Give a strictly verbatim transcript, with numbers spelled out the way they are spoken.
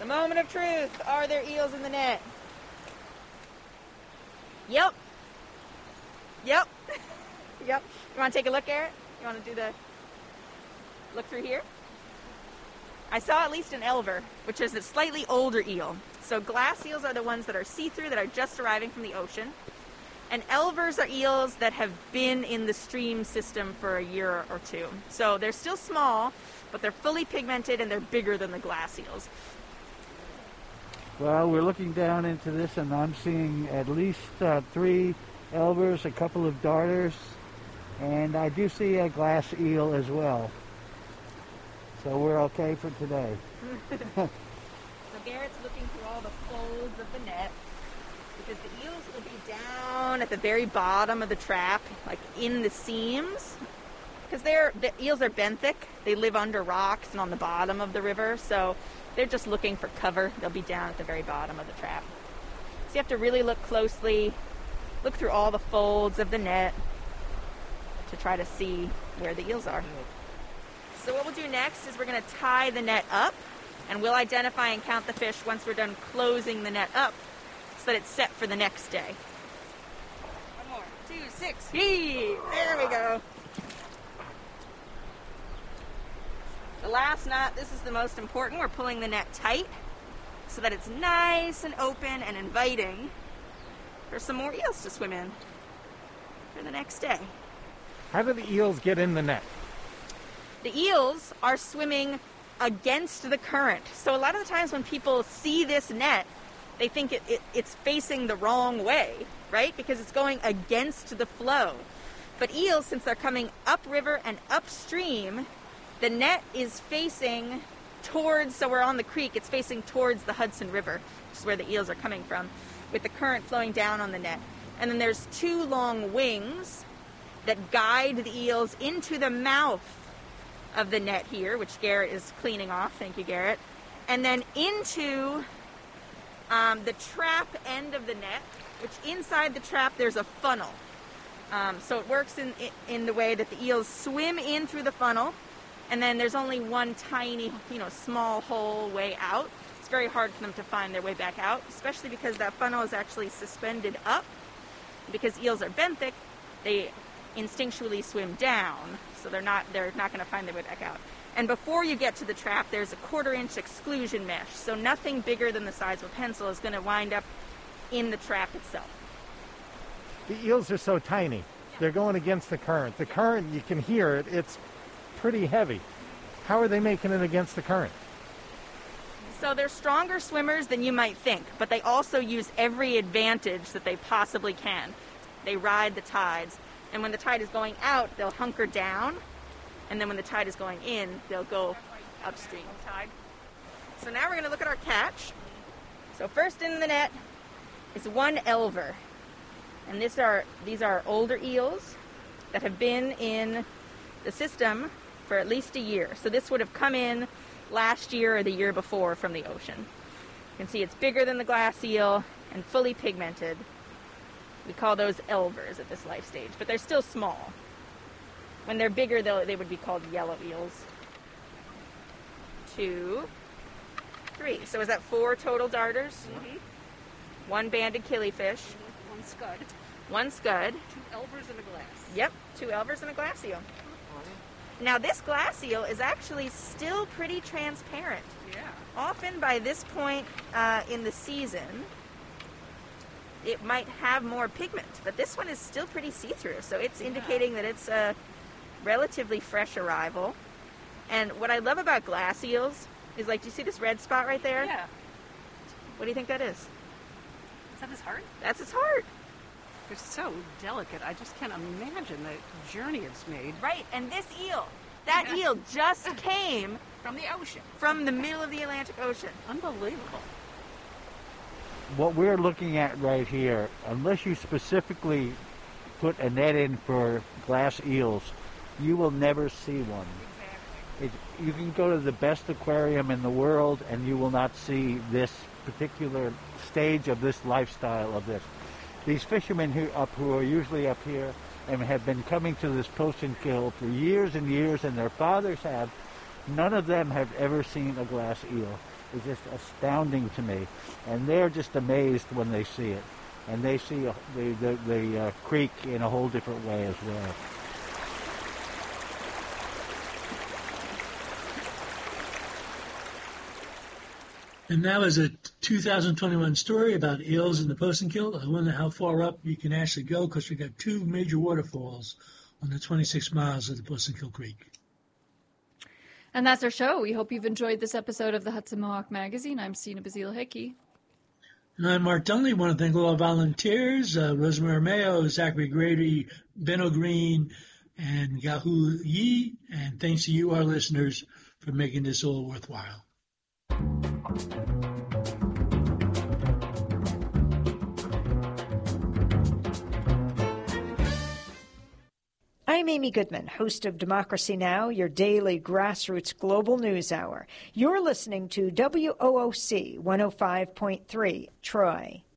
The moment of truth. Are there eels in the net? Yep. Yep. Yep. You want to take a look, Garrett? You want to do the look through here? I saw at least an elver, which is a slightly older eel. So glass eels are the ones that are see-through, that are just arriving from the ocean. And elvers are eels that have been in the stream system for a year or two. So they're still small, but they're fully pigmented and they're bigger than the glass eels. Well, we're looking down into this and I'm seeing at least uh, three elvers, a couple of darters, and I do see a glass eel as well. So we're okay for today. So Garrett's looking through all the folds of the net because the eels will be down at the very bottom of the trap, like in the seams. Because they're the eels are benthic. They live under rocks and on the bottom of the river, so they're just looking for cover. They'll be down at the very bottom of the trap. So you have to really look closely, look through all the folds of the net to try to see where the eels are. So what we'll do next is we're going to tie the net up, and we'll identify and count the fish once we're done closing the net up so that it's set for the next day. One more. Two, six. Yee! There we go. The last knot, this is the most important. We're pulling the net tight so that it's nice and open and inviting for some more eels to swim in for the next day. How do the eels get in the net? The eels are swimming against the current. So a lot of the times when people see this net, they think it, it, it's facing the wrong way, right? Because it's going against the flow. But eels, since they're coming upriver and upstream, the net is facing towards, so we're on the creek, it's facing towards the Hudson River, which is where the eels are coming from, with the current flowing down on the net. And then there's two long wings that guide the eels into the mouth of the net here, which Garrett is cleaning off. Thank you, Garrett. And then into um, the trap end of the net, which inside the trap there's a funnel. Um, so it works in, in the way that the eels swim in through the funnel, and then there's only one tiny, you know, small hole way out. It's very hard for them to find their way back out, especially because that funnel is actually suspended up. Because eels are benthic, they instinctually swim down, so they're not they're not going to find their way back out. And before you get to the trap, there's a quarter inch exclusion mesh, so nothing bigger than the size of a pencil is going to wind up in the trap itself. The eels are so tiny. They're going against the current. The current, you can hear it, it's pretty heavy. How are they making it against the current? So they're stronger swimmers than you might think, but they also use every advantage that they possibly can. They ride the tides. And when the tide is going out, they'll hunker down. And then when the tide is going in, they'll go upstream. So now we're going to look at our catch. So first in the net is one elver. And these are, these are older eels that have been in the system for at least a year. So this would have come in last year or the year before from the ocean. You can see it's bigger than the glass eel and fully pigmented. We call those elvers at this life stage, but they're still small. When they're bigger, they would be called yellow eels. Two, three. So is that four total darters? Mm-hmm. One banded killifish. Mm-hmm. One scud. One scud. Two elvers and a glass. Yep, two elvers and a glass eel. Now this glass eel is actually still pretty transparent. Yeah. Often by this point uh, in the season, it might have more pigment, but this one is still pretty see-through, so it's yeah. indicating that it's a relatively fresh arrival. And what I love about glass eels is, like, do you see this red spot right there? Yeah. What do you think that is? Is that his heart? That's his heart. They're so delicate. I just can't imagine the journey it's made. Right, and this eel, that yeah. eel just came from the ocean. From the middle of the Atlantic Ocean. Unbelievable. What we're looking at right here, unless you specifically put a net in for glass eels, you will never see one. Exactly. It, you can go to the best aquarium in the world and you will not see this particular stage of this lifestyle of this. These fishermen who, up, who are usually up here and have been coming to this poaching kill for years and years, and their fathers have, none of them have ever seen a glass eel. is just astounding to me. And they're just amazed when they see it. And they see a, the, the, the uh, creek in a whole different way as well. And now is a two thousand twenty-one story about eels in the Posenkill. I wonder how far up you can actually go because we've got two major waterfalls on the twenty-six miles of the Posenkill Creek. And that's our show. We hope you've enjoyed this episode of the Hudson Mohawk Magazine. I'm Sina Bazile Hickey. And I'm Mark Dunley. I want to thank all our volunteers, uh, Rosemary Mayo, Zachary Grady, Benno Green, and Gahu Yi. And thanks to you, our listeners, for making this all worthwhile. I'm Amy Goodman, host of Democracy Now!, your daily grassroots global news hour. You're listening to W O O C one oh five point three, Troy.